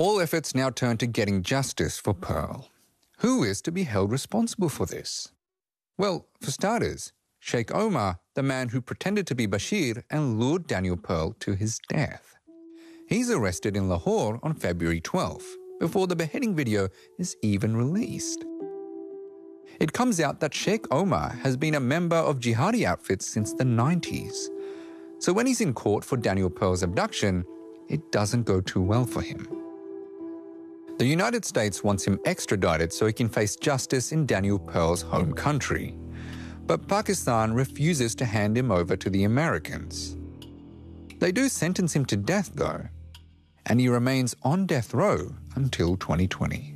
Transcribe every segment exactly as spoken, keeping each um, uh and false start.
All efforts now turn to getting justice for Pearl. Who is to be held responsible for this? Well, for starters, Sheikh Omar, the man who pretended to be Bashir and lured Daniel Pearl to his death. He's arrested in Lahore on February twelfth, before the beheading video is even released. It comes out that Sheikh Omar has been a member of jihadi outfits since the nineties. So when he's in court for Daniel Pearl's abduction, it doesn't go too well for him. The United States wants him extradited so he can face justice in Daniel Pearl's home country. But Pakistan refuses to hand him over to the Americans. They do sentence him to death though, and he remains on death row until twenty twenty.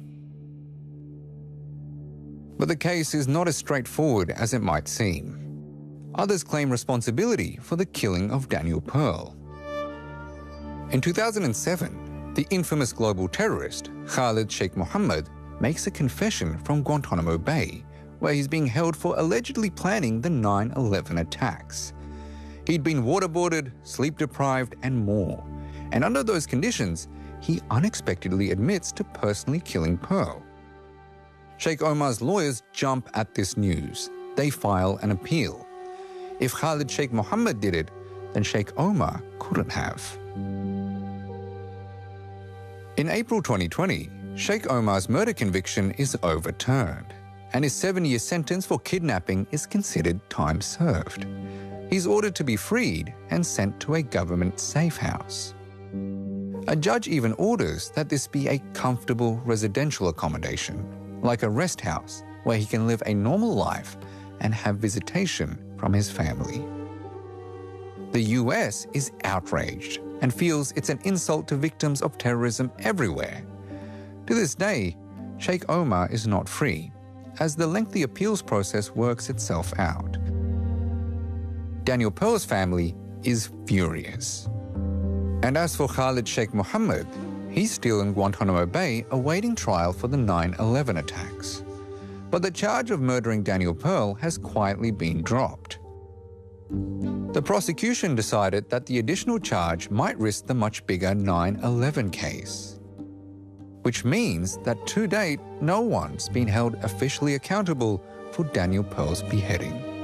But the case is not as straightforward as it might seem. Others claim responsibility for the killing of Daniel Pearl. In two thousand seven, the infamous global terrorist Khalid Sheikh Mohammed makes a confession from Guantanamo Bay, where he's being held for allegedly planning the nine eleven attacks. He'd been waterboarded, sleep-deprived, and more. And under those conditions, he unexpectedly admits to personally killing Pearl. Sheikh Omar's lawyers jump at this news. They file an appeal. If Khalid Sheikh Mohammed did it, then Sheikh Omar couldn't have. In April twenty twenty, Sheikh Omar's murder conviction is overturned, and his seven-year sentence for kidnapping is considered time served. He's ordered to be freed and sent to a government safe house. A judge even orders that this be a comfortable residential accommodation, like a rest house where he can live a normal life and have visitation from his family. The U S is outraged and feels it's an insult to victims of terrorism everywhere. To this day, Sheikh Omar is not free, as the lengthy appeals process works itself out. Daniel Pearl's family is furious. And as for Khalid Sheikh Mohammed, he's still in Guantanamo Bay awaiting trial for the nine eleven attacks. But the charge of murdering Daniel Pearl has quietly been dropped. The prosecution decided that the additional charge might risk the much bigger nine eleven case, which means that to date, no one's been held officially accountable for Daniel Pearl's beheading.